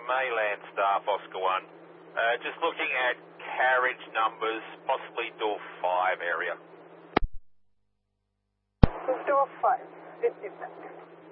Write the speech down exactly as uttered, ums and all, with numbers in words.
Mayland staff, Oscar one. Uh, just looking at carriage numbers, possibly door five area. Door five, fifty cents.